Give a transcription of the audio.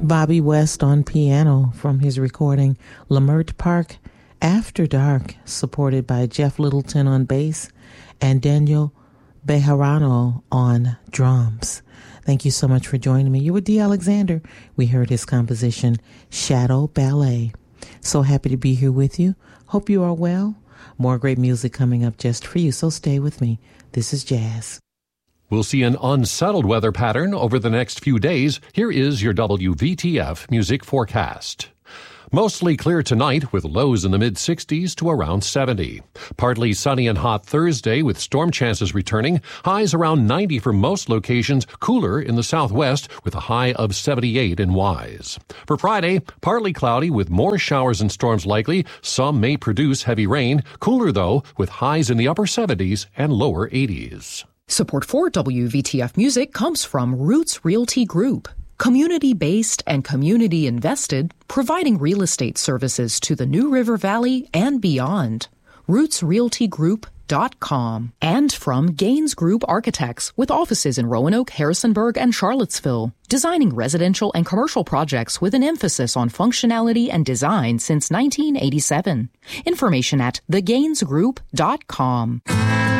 Bobby West on piano from his recording Lamert Park After Dark, supported by Jeff Littleton on bass and Daniel Bejarano on drums. Thank you so much for joining me. You were D. Alexander. We heard his composition Shadow Ballet. So happy to be here with you. Hope you are well. More great music coming up just for you, so stay with me. This is Jazz. We'll see an unsettled weather pattern over the next few days. Here is your WVTF music forecast. Mostly clear tonight with lows in the mid-60s to around 70. Partly sunny and hot Thursday with storm chances returning. Highs around 90 for most locations. Cooler in the southwest with a high of 78 in Wise. For Friday, partly cloudy with more showers and storms likely. Some may produce heavy rain. Cooler though with highs in the upper 70s and lower 80s. Support for WVTF Music comes from Roots Realty Group. Community-based and community-invested, providing real estate services to the New River Valley and beyond. RootsRealtyGroup.com. And from Gaines Group Architects, with offices in Roanoke, Harrisonburg, and Charlottesville, designing residential and commercial projects with an emphasis on functionality and design since 1987. Information at thegainesgroup.com.